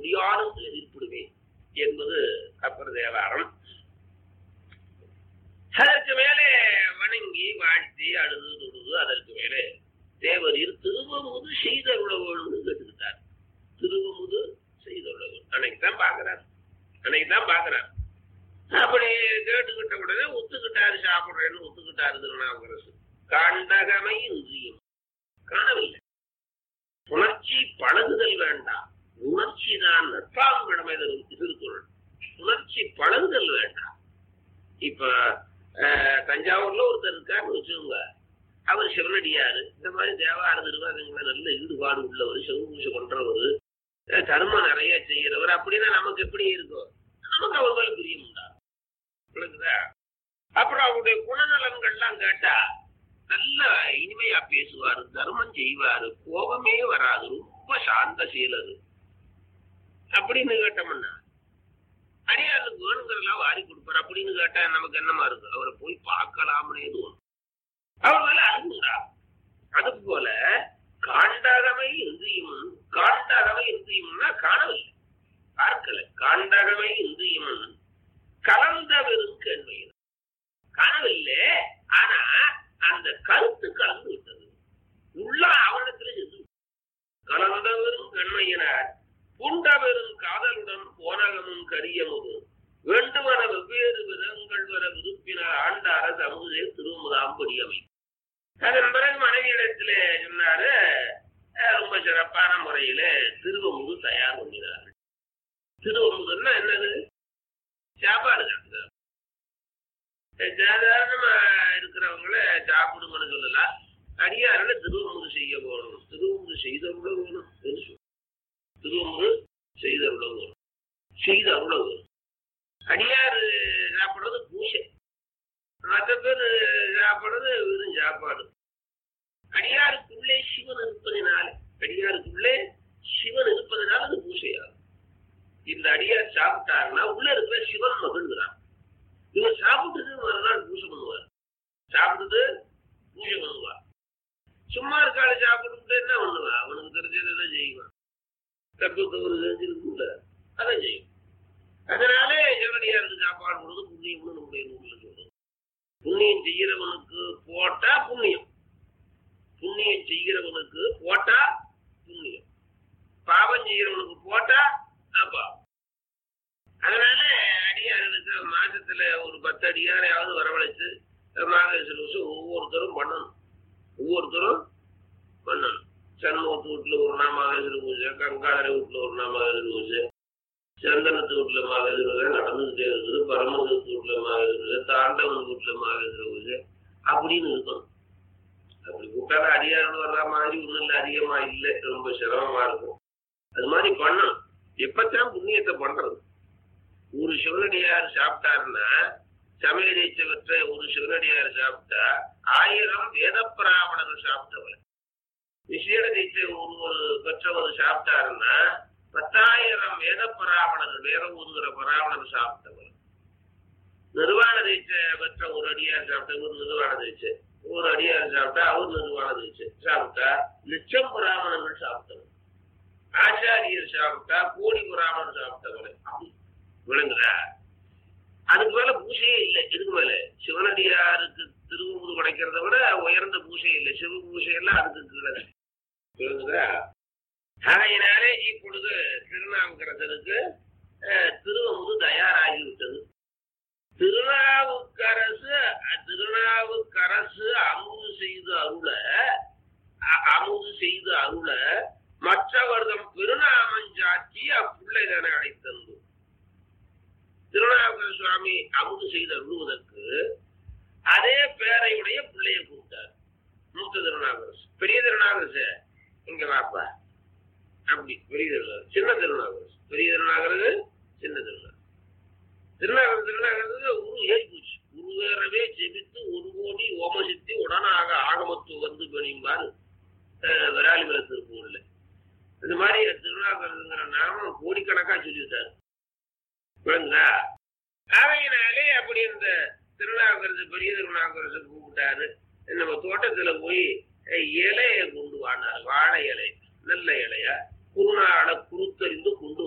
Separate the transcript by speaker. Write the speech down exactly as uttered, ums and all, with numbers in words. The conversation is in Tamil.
Speaker 1: முடியாதென்று எதிர்ப்பிடுவேன் என்பது அப்பர் தேவாரம். அதற்கு மேலே வணங்கி வாழ்த்தி அழுது தொழுது அதற்கு மேலே தேவரீர் திருவமுது செய்தருள வேணும்னு கேட்டுக்கிட்டார். திருவமுது செய்தருள வேணும் அன்னைக்குதான் பாக்குறாரு அன்னைக்குதான் பாக்குறாரு அப்படி கேட்டுக்கிட்ட உடனே ஒத்துக்கிட்டாரு. சாப்பிடுறேன்னு ஒத்துக்கிட்டாரு திருநாவுக்கரசு. காண்டகமை இன்றியும் காணவில்லை. உணர்ச்சி பழகுதல் வேண்டாம், உணர்ச்சி தான் நட்பாங்கிழமை திருக்குறள். உணர்ச்சி பழகுதல் வேண்டாம். இப்ப தஞ்சாவூர்ல ஒருத்தர் இருக்காருன்னு வச்சுக்கோங்க, அவர் சிவனடியாரு. இந்த மாதிரி தேவார திருவாதங்களை நல்ல ஈடுபாடு உள்ளவர், சிவபூஜை பண்றவர், தர்மம் நிறைய செய்யறவர். அப்படின்னா நமக்கு எப்படி இருக்கும்? நமக்கு அவர் மேல பிரியம் உண்டா? அப்புறம் அவருடைய குணநலன்கள்லாம் கேட்டா நல்ல இனிமையா பேசுவாரு, தர்மம் செய்வாரு, கோபமே வராது, ரொம்ப சாந்த செயலரு அப்படின்னு கேட்டோம்னா அடியாருக்கு வேணுங்கிறதெல்லாம் வாரி கொடுப்பாரு. அப்படின்னு கேட்டா நமக்கு என்னமா இருக்கு? அவரை போய் பார்க்கலாம்னே தோணும். அவர் மேல அன்புண்டா? அது போல காண்டகமை இன்றியும் காண்டகமை இன்றியும்னா காணவில்லை, பார்க்கல. காண்டகமை இன்றியும் கலந்த வெறும் கேள்வியில் காணவில்லை. ஆனா அந்த கருத்து கலந்து விட்டது, உள்ள அவனிடத்துல சென்று கலந்த வெறும் கண்மையினார் பூண்ட வெறும் காதலுடன் போனகமும் கரியமுது வேண்டுமன வெவ்வேறு விதங்கள் வர விருப்பினார் ஆண்ட அரசு அமுதே திருமுதாம்படி அமை. அதன் பிறகு மனைவியிடத்துல சொன்னாரு, ரொம்ப சிறப்பான முறையில திருவமுது தயார் பண்ணினார்கள். திருவமுதுன்னா என்னது? சாப்பாடு தான். சாதாரணமா இருக்கிறவங்கள சாப்பிடுங்கன்னு சொல்லலாம். அடியாருல திருவமுது செய்ய போகணும், திருவமுது செய்தருள வேணும். திருவமுது செய்தருள வேணும், செய்த அருள வேணும். அடியாரு சாப்பிடுறது பூசை, மற்ற பேர் சாப்பிடுறது வெறும் சாப்பாடு. அடியாருக்குள்ளே சிவன் இருப்பதனால அடியாருக்குள்ளே சிவன் இருப்பதனால அது பூசையாகும். இந்த அடியார் சாப்பிட்டாருன்னா உள்ள இருக்கிற சிவன் மகிழ்கிறான். இவர் சாப்பிட்டது மறுநாள் பூஜை பண்ணுவார், சாப்பிட்டது பூஜை பண்ணுவார். சும்மா இருக்கால சாப்பிட்டு என்ன பண்ணுவா? அவனுக்கு தெரிஞ்சதான் செய்வான். தப்பு தவறு தெரிஞ்சிருக்குல்ல, அதான் செய்யும். அதனாலே சிவனடியாருக்கு சாப்பாடு கொடுத்து புண்ணியம்னு நம்முடைய நூல்ல சொல்லுவோம். புண்ணியம் செய்கிறவனுக்கு போட்டா புண்ணியம், புண்ணியம் செய்கிறவனுக்கு போட்டா புண்ணியம், பாவம் செய்கிறவனுக்கு போட்டா பாவம். அதனால அடியார்களுக்கு மாசத்துல ஒரு பத்து அடியாரையாவது வரவழைச்சு மாகேஸ்வர பூஜை ஒவ்வொருத்தரும் பண்ணணும், ஒவ்வொருத்தரும் பண்ணணும். சண்முகத்து வீட்டுல ஒரு நாள் மாகேஸ்வர பூஜை, கங்காதர வீட்டுல ஒரு நாள் மாகேஸ்வர பூஜை, சந்தனத்து வீட்டுல மாகேஸ்வர பூஜை நடந்துகிட்டே இருக்குது, பரமதத்து வீட்டுல மாகேஸ்வர பூஜை, தாண்டவன் வீட்டுல மாகேஸ்வர பூஜை அப்படின்னு இருக்கணும். அப்படி கூட்டால அடியார்கள் வர்ற மாதிரி ஒன்றும் இல்லை, அதிகமா இல்லை, ரொம்ப சிரமமா இருக்கும். அது மாதிரி பண்ணணும். எப்பத்தான் புண்ணியத்தை பண்றது? ஒரு சிவனடியார் சாப்பிட்டாருன்னா, சமையல் வச்சவற்றை ஒரு சிவனடியார் சாப்பிட்டா ஆயிரம் வேத பிராமணர்கள் சாப்பிட்டவரை, விசேட தீட்சை ஒருவர் பெற்றவர் சாப்பிட்டாருன்னா பத்தாயிரம் வேத பிராமணர்கள், வேத ஊதுகிற பிராமணர் சாப்பிட்டவர். நிர்வாண தீட்சை பெற்ற ஒரு அடியார் சாப்பிட்ட ஒரு நிர்வாண தீட்சை, ஒரு அடியார் சாப்பிட்டா அவர் நிர்வாண தீட்சை சாப்பிட்டா லட்சம் பிராமணர்கள் சாப்பிட்டவர். ஆச்சாரியர் சாப்பிட்டா கோடி பிராமணர் சாப்பிட்டவர். அப்படி விளங்குதா? அதுக்கு மேல பூசையே இல்லை. இதுக்கு மேல சிவனடியாருக்கு திருவமுது படைக்கிறத விட உயர்ந்த பூசை இல்லை. சிவ பூசை எல்லாம் அதுக்கு கீழே. விளங்குதா? அதனாலே இப்பொழுது திருநாவுக்கரசருக்கு திருவமுது தயாராகிவிட்டது. திருநாவுக்கரசு திருநாவுக்கரசு அமுது செய்து அருள அமுது செய்து அருள மற்றவர்தம் பெருநாமஞ்சாட்சி அப்புள்ளைதனை அடைத்தந்து. திருநாவுக்கர சுவாமி அமுது செய்து அருள்வதற்கு அதே பேரையுடைய பிள்ளையை கூப்பிட்டார். மூத்த திருநாவுக்கரசு, பெரிய திருநாவுக்கரசு இங்க வாப்பா அப்படி. பெரிய திருநாவுக்கரசு, சின்ன திருநாவுக்கரசு, பெரிய திருநாவுக்கரசு, சின்ன திருநாவுக்கரசு. திருநாவுக்கரசு திருநாவுக்கரசு உரு ஏறி போச்சு. உருவேறவே ஜெபித்து ஒரு கோடி ஓமசித்தி உடனாக ஆகமத்து வந்து பணியும்பாரு விராலிமலை திருப்பூர்ல. இந்த மாதிரி திருநாவுக்கரசுங்கிற நாமம் கோடிக்கணக்கா சொல்லிவிட்டாரு. அவையினாலே அப்படி இந்த திருநாவுக்கரசு பெரிய திருநாவுக்கரசு கூப்பிட்டாரு. நம்ம தோட்டத்துல போய் இலையை கொண்டு வானார், வாழை இலை, நல்ல இலையா குறுநாள குறுத்தறிந்து கொண்டு